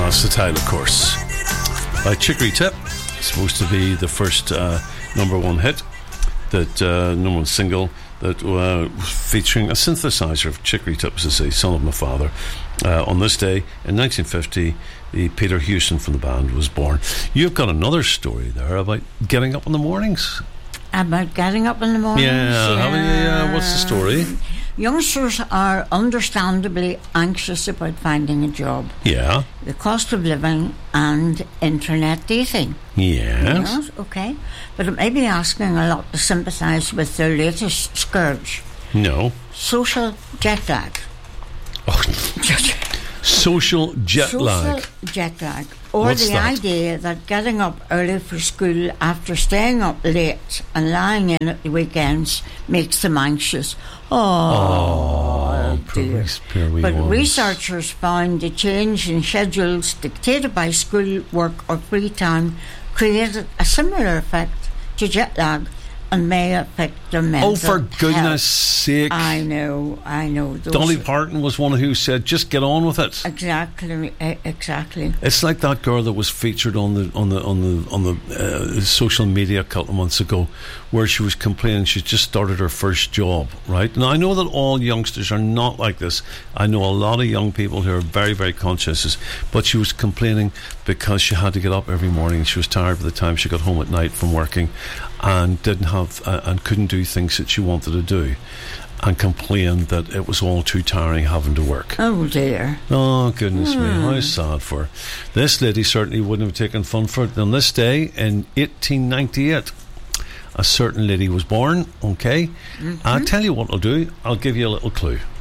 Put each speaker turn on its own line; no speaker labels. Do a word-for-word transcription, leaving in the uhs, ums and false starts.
That's the title, of course, by Chicory Tip. It's supposed to be the first uh, number one hit, that uh, number one single that uh, was featuring a synthesizer of Chicory Tip, as I say, son of my father. Uh, on this day in nineteen fifty, the Peter Houston from the band was born. You've got another story there about getting up in the mornings.
About getting up in the mornings?
Yeah,
yeah.
How, yeah what's the story?
Youngsters are understandably anxious about finding a job.
Yeah.
The cost of living and internet dating.
Yes.
Yes, okay. But it may be asking a lot to sympathise with their latest scourge.
No.
Social jet lag.
Oh. Social jet
Social
lag.
jet lag. Or
What's
the
that?
idea that getting up early for school after staying up late and lying in at the weekends makes them anxious. Oh,
Oh,
dear.
poor, poor wee
But
ones.
researchers found a change in schedules dictated by school work or free time created a similar effect to jet lag and may affect their mental
Oh, for goodness
health.
sake.
I know, I know. Those
Dolly Parton was one who said, just get on with it.
Exactly, eh, exactly.
It's like that girl that was featured on the on the on the on the uh, social media a couple of months ago, where she was complaining she just started her first job. Right now, I know that all youngsters are not like this. I know a lot of young people who are very very conscientious, but she was complaining because she had to get up every morning. She was tired by the time she got home at night from working, and didn't have uh, and couldn't do things that she wanted to do, and complained that it was all too tiring having to work.
Oh dear.
Oh, goodness
Hmm.
me, how sad for her. This lady certainly wouldn't have taken fun for it. On this day in eighteen ninety-eight, a certain lady was born, okay?
Mm-hmm.
I'll tell you what I'll do. I'll give you a little clue.